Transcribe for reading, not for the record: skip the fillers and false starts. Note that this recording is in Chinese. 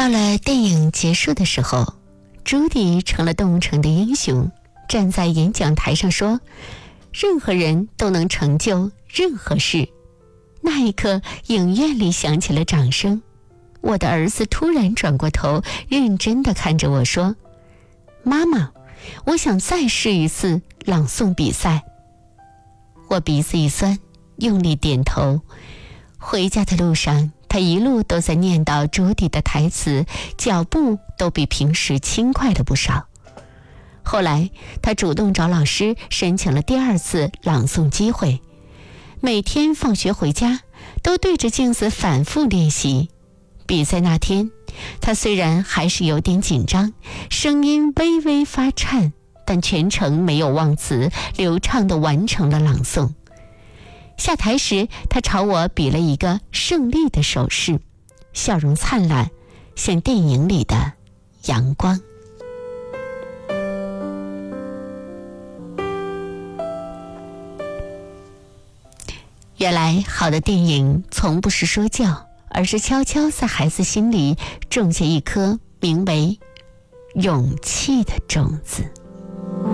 到了电影结束的时候，朱迪成了动物城的英雄，站在演讲台上说，任何人都能成就任何事。那一刻，影院里响起了掌声。我的儿子突然转过头，认真地看着我说，妈妈，我想再试一次朗诵比赛。我鼻子一酸，用力点头。回家的路上，他一路都在念叨朱迪的台词，脚步都比平时轻快了不少。后来他主动找老师申请了第2次朗诵机会，每天放学回家都对着镜子反复练习。比赛那天，他虽然还是有点紧张，声音微微发颤，但全程没有忘词，流畅地完成了朗诵。下台时，他朝我比了一个胜利的手势，笑容灿烂，像电影里的阳光。原来好的电影从不是说教，而是悄悄在孩子心里种下一颗名为勇气的种子。